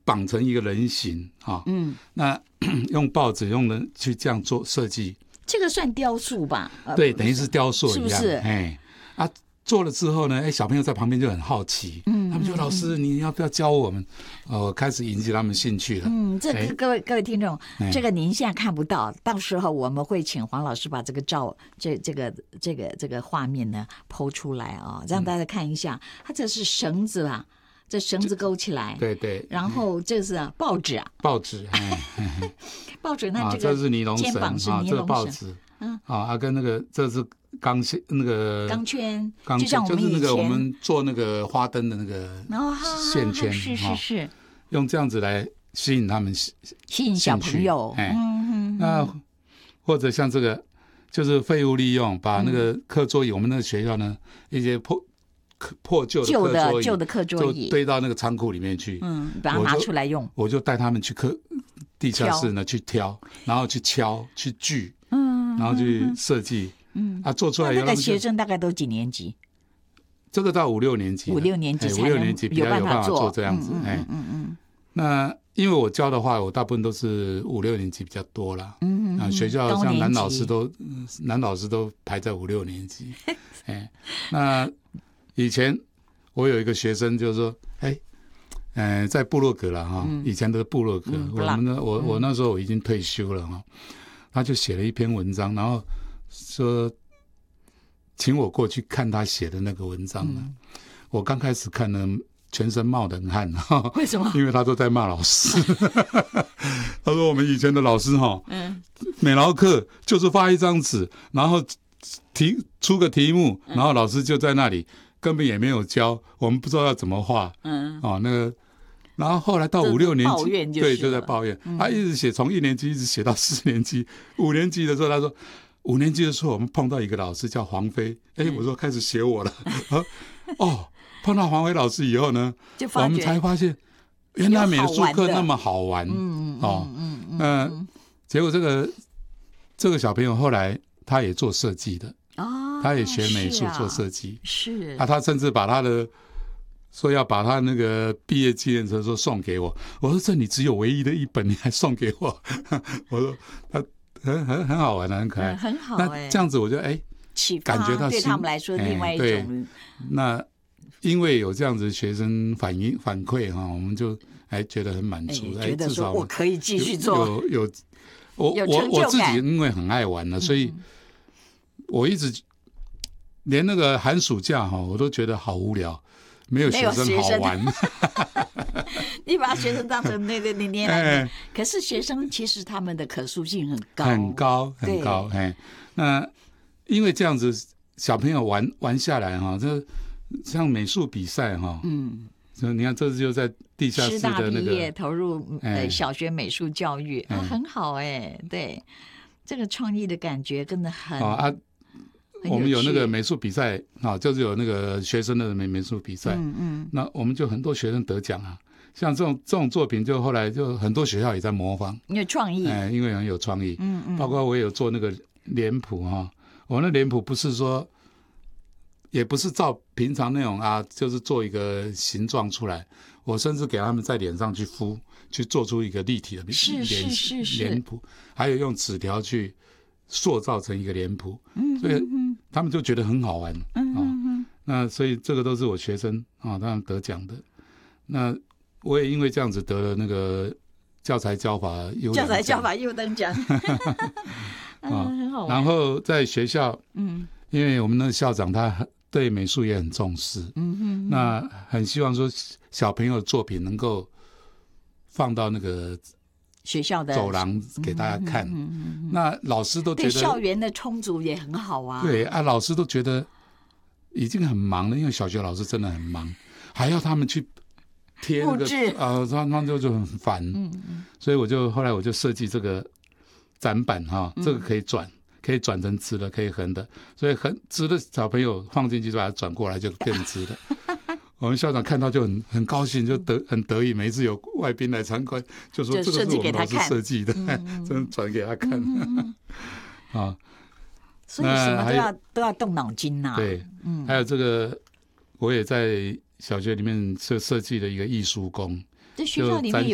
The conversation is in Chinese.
绑成一个人形那用报纸用的去这样做设计， 这个算雕塑吧？ 对，等于是雕塑一样， 是不是？ 做了之后呢，小朋友在旁边就很好奇，他们就老师你要不要教我们？开始引起他们兴趣了。 这个各位听众，这个您现在看不到，到时候我们会请黄老师把这个这个画面呢剖出来让大家看一下。它这是绳子啦，这绳子勾起来， 对对， 然后这是报纸啊， 报纸， 报纸那这是尼龙绳肩膀是尼这个龙绳， 报纸，跟那个这是钢线那个钢圈， 就像我们就是那个我们做那个花灯的那个线圈， 是用这样子来吸引他们，吸引小朋友。 那或者像这个就是废物利用，把那个课桌椅，我们那个学校呢一些破旧的课桌椅就堆到那个仓库里面去， 把它拿出来用。 我就带他们去地下室呢去挑，然后去敲去锯，然后去设计。做出来以后， 那个学生大概都几年级？ 这个到5、6年级，5、6年级比较有办法做这样子。那因为我教的话，我大部分都是5、6年级比较多啦。学校像男老师都排在5、6年级。那以前我有一个学生就是说，在部落格了以前的部落格，我那时候我已经退休了他就写了一篇文章，然后说请我过去看他写的那个文章我刚开始看呢，全身冒冷汗。 为什么？ 因为他都在骂老师。他说我们以前的老师美劳课就是发一张纸，然后出个题目，然后老师就在那里根本也没有教，我们不知道要怎么画。那个。然后后来到5、6年级，对，就在抱怨。他一直写，从1年级一直写到4年级。5年级的时候，他说5年级的时候我们碰到一个老师叫黄飞。我说开始写我了。碰到黄飞老师以后呢，我们才发现原来美术课那么好玩。结果这个小朋友后来他也做设计的，他也学美术做设计。 是他甚至把他的。说要把他那个毕业纪念册说送给我，我说这你只有唯一的一本，你还送给我？我说他很好玩的，很可爱， 很好。 那这样子我就感觉到对他们来说另外一种。 那因为有这样子学生反馈我们就觉得很满足， 觉得说我可以继续做。 我自己因为很爱玩了，所以我一直连那个寒暑假我都觉得好无聊。没有学生好玩。 你把学生当成那个你可是学生其实他们的可塑性很高。 那因为这样子小朋友玩下来这像美术比赛你看这就在地下室的那个师大毕业投入小学美术教育很好对，这个创意的感觉真的很我们有那个美术比赛就是有那个学生的美术比赛，那我们就很多学生得奖像这种作品，就后来就很多学校也在模仿， 因为创意， 因为很有创意，包括我也有做那个脸谱我那脸谱不是说，也不是照平常那种就是做一个形状出来，我甚至给他们在脸上去敷，去做出一个立体的脸谱，还有用纸条去塑造成一个脸谱，所以他们就觉得很好玩。那所以这个都是我学生他们得奖的。那我也因为这样子得了那个教材教法优等奖。很好玩。然后在学校，因为我们那个校长他对美术也很重视，那很希望说小朋友的作品能够放到那个学校的走廊给大家看，那老师都觉得对校园的充足也很好啊。 对老师都觉得已经很忙了，因为小学老师真的很忙，还要他们去贴那个他就很烦。所以后来我就设计这个展板这个可以转成直的，可以横的，所以横直的小朋友放进去就把它转过来就变直的。我们校长看到就很高兴，就很得意。每一次有外宾来参观，就说这个是我们老师设计的，真的转给他看。 所以什么都要动脑筋呐。 对，还有这个，我也在小学里面设计了一个艺术宫。 这学校里面